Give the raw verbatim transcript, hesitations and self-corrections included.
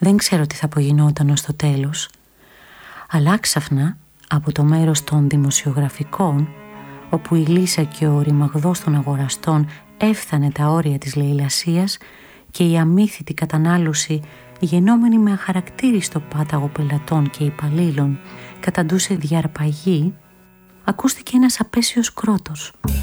Δεν ξέρω τι θα απογινόταν ως το τέλος, αλλά ξαφνά από το μέρος των δημοσιογραφικών, όπου η λύσα και ο ρημαγδός των αγοραστών έφθανε τα όρια της λαιλασίας και η αμύθιτη κατανάλωση, γεννόμενη με αχαρακτήριστο πάταγο πελατών και υπαλλήλων, καταντούσε διαρπαγή, ακούστηκε ένας απέσιος κρότος.